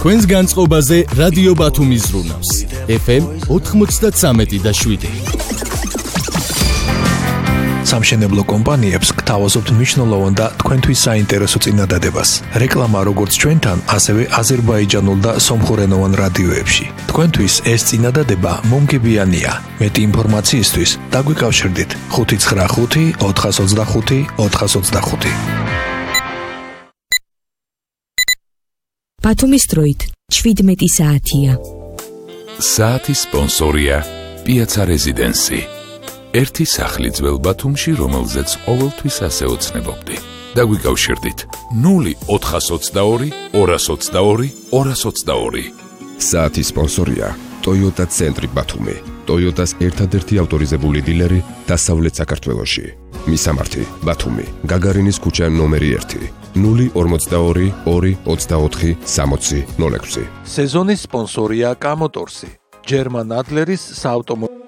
Თქვენს განწყობაზე რადიო ბათუმი ზრუნავს. FM 93.7. სამშენებლო კომპანიებს გთავაზობთ მნიშვნელოვან და თქვენთვის საინტერესო წინადადებას. რეკლამა როგორც ჩვენთან, ასევე აზერბაიჯანულ და სომხურენოვან რადიოებში. თქვენთვის ეს წინადადება მომგებიანია. მეტი ინფორმაციისთვის დაგვიკავშირდით 595 425 425. ბათუმის დროით 17 საათია. საათის სპონსორია პიაცა რეზიდენსი. ერთი სახლი ძველ ბათუმში, რომელზეც ყოველთვის ასე ოცნებობდი. დაგვიკავშირდით 0422 222 222. საათის სპონსორია Toyota ცენტრი ბათუმი. Toyotas ერთადერთი ავტორიზებული დილერი დასავლეთ საქართველოში. მისამართი ბათუმი, გაგარინის ქუჩა ნომერი 1, 042 224 60 06. სეზონის სპონსორია კამოტორსი, ჯერმან ადლერის საავტომობილო